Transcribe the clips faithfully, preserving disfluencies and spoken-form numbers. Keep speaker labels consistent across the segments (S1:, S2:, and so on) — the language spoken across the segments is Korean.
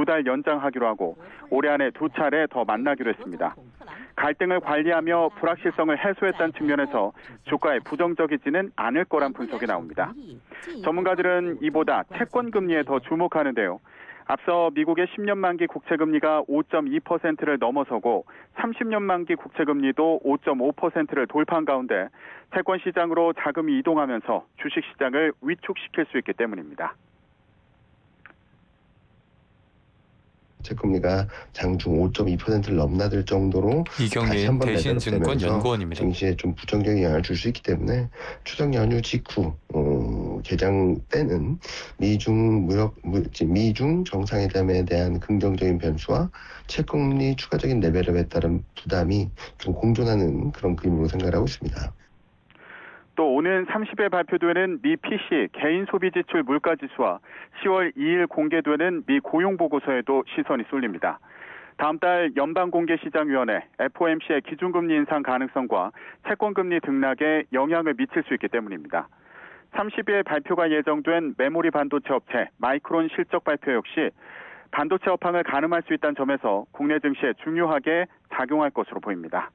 S1: 두 달 연장하기로 하고 올해 안에 두 차례 더 만나기로 했습니다. 갈등을 관리하며 불확실성을 해소했다는 측면에서 주가에 부정적이지는 않을 거란 분석이 나옵니다. 전문가들은 이보다 채권 금리에 더 주목하는데요. 앞서 미국의 십 년 만기 국채금리가 오 점 이 퍼센트를 넘어서고 삼십 년 만기 국채금리도 오 점 오 퍼센트를 돌파한 가운데 채권 시장으로 자금이 이동하면서 주식시장을 위축시킬 수 있기 때문입니다.
S2: 채권리가 장중 오 점 이 퍼센트를 넘나들 정도로
S3: 이경민 대신증권 연구원입니다.
S2: 증시에 좀 부정적인 영향을 줄 수 있기 때문에 추석 연휴 직후 어, 개장 때는 미중 무역 미중 정상회담에 대한 긍정적인 변수와 채권리 추가적인 레벨업에 따른 부담이 좀 공존하는 그런 그림으로 생각하고 있습니다.
S1: 또 오는 삼십에 발표되는 미 피씨 개인 소비 지출 물가 지수와 시월 이일 공개되는 미 고용 보고서에도 시선이 쏠립니다. 다음 달 연방공개시장위원회 에프오엠씨의 기준금리 인상 가능성과 채권금리 등락에 영향을 미칠 수 있기 때문입니다. 삼십일 발표가 예정된 메모리 반도체 업체 마이크론 실적 발표 역시 반도체 업황을 가늠할 수 있다는 점에서 국내 증시에 중요하게 작용할 것으로 보입니다.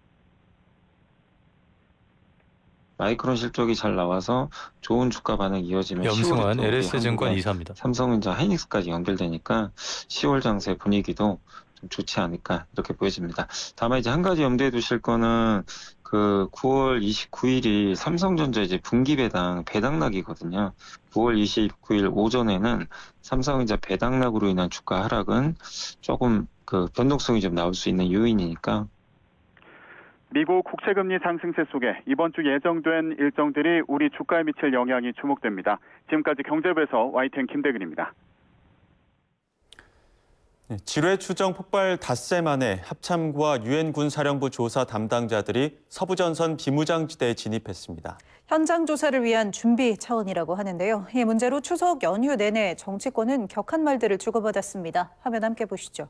S4: 마이크론 실적이 잘 나와서 좋은 주가 반응이 이어지면
S3: 염승환 엘에스증권 이사입니다.
S4: 삼성전자, 하이닉스까지 연결되니까 시월 장세 분위기도 좀 좋지 않을까 이렇게 보여집니다. 다만 이제 한 가지 염두에 두실 거는 그 구월 이십구일이 삼성전자 이제 분기 배당 배당락이거든요. 구월 이십구일 오전에는 삼성전자 배당락으로 인한 주가 하락은 조금 그 변동성이 좀 나올 수 있는 요인이니까.
S1: 미국 국채금리 상승세 속에 이번 주 예정된 일정들이 우리 주가에 미칠 영향이 주목됩니다. 지금까지 경제부에서 와이티엔 김대근입니다.
S5: 지뢰 추정 폭발 닷새 만에 합참과 유엔 군사령부 조사 담당자들이 서부전선 비무장지대에 진입했습니다.
S6: 현장 조사를 위한 준비 차원이라고 하는데요. 이 문제로 추석 연휴 내내 정치권은 격한 말들을 주고받았습니다. 화면 함께 보시죠.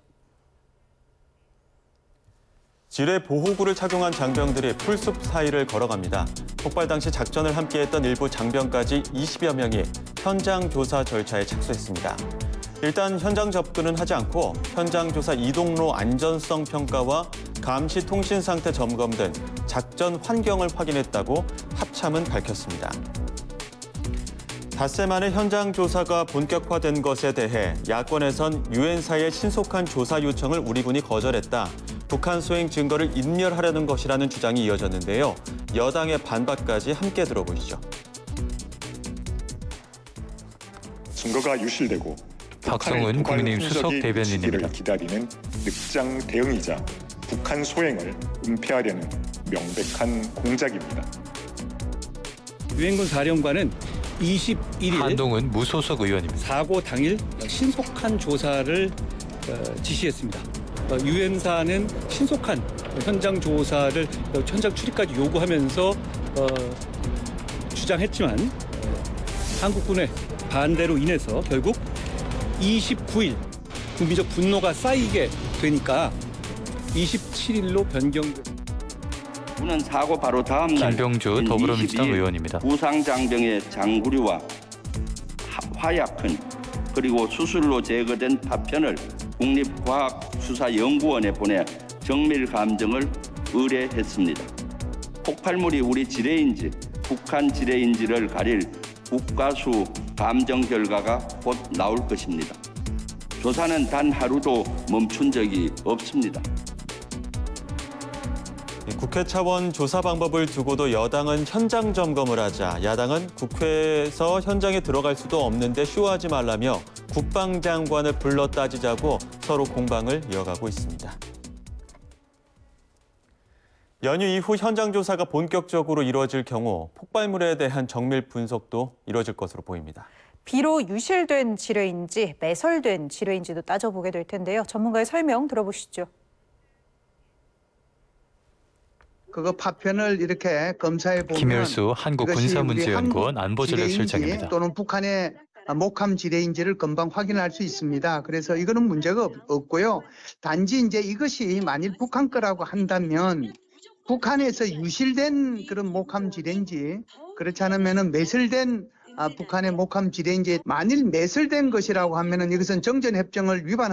S5: 지뢰 보호구를 착용한 장병들이 풀숲 사이를 걸어갑니다. 폭발 당시 작전을 함께했던 일부 장병까지 이십여 명이 현장 조사 절차에 착수했습니다. 일단 현장 접근은 하지 않고 현장 조사 이동로 안전성 평가와 감시 통신 상태 점검 등 작전 환경을 확인했다고 합참은 밝혔습니다. 닷새 만에 현장 조사가 본격화된 것에 대해 야권에선 유엔사의 신속한 조사 요청을 우리 군이 거절했다. 북한 수행 증거를 인멸하려는 것이라는 주장이 이어졌는데요. 여당의 반박까지 함께 들어보시죠.
S7: 증거가 유실되고
S3: 박성은 국민의힘 수석 대변인입니다.
S7: 기다리는 늑장 대응이자 북한 소행을 은폐하려는 명백한 공작입니다.
S8: 유엔군 사령관은 이십일일
S3: 한동훈 무소속 의원입니다.
S8: 사고 당일 신속한 조사를 지시했습니다. 유엔사는 신속한 현장 조사를 현장 출입까지 요구하면서 어, 주장했지만 한국군의 반대로 인해서 결국 이십구일 국민적 분노가 쌓이게 되니까 이십칠일로 변경됐습니다.
S9: 군은 사고 바로 다음 날
S3: 김병주 더불어민주당 의원입니다.
S9: 부상장병의 장구류와 화약흔 그리고 수술로 제거된 파편을 국립과학수사연구원에 보내 정밀 감정을 의뢰했습니다. 폭발물이 우리 지뢰인지 북한 지뢰인지를 가릴 국가수 감정 결과가 곧 나올 것입니다. 조사는 단 하루도 멈춘 적이 없습니다.
S5: 국회 차원 조사 방법을 두고도 여당은 현장 점검을 하자 야당은 국회에서 현장에 들어갈 수도 없는데 쇼하지 말라며 국방장관을 불러 따지자고 서로 공방을 이어가고 있습니다. 연휴 이후 현장 조사가 본격적으로 이루어질 경우 폭발물에 대한 정밀 분석도 이루어질 것으로 보입니다.
S6: 비로 유실된 지뢰인지 매설된 지뢰인지도 따져보게 될 텐데요. 전문가의 설명 들어보시죠.
S10: 그거 파편을 이렇게 검사해 보면
S3: 김열수 한국군사문제연구원 안보전략실장입니다.
S10: 또는 북한의 목함 지뢰인지를 금방 확인할 수 있습니다. 그래서 이거는 문제가 없고요. 단지 이제 이것이 만일 북한 거라고 한다면 북한에서 유실된 그런 목함 지뢰인지 그렇지 않으면 매설된 북한의 목함 지뢰인지 만일 매설된 것이라고 하면은 이것은 정전협정을 위반